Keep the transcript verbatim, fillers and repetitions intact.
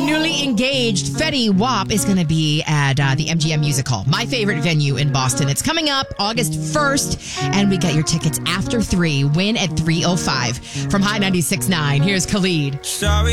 newly engaged Fetty Wap is going to be at uh, the M G M Music Hall, my favorite venue in Boston. It's coming up August first, and we get your tickets after three. Win at three oh five. From High ninety-six point nine, here's Khalid. Sorry.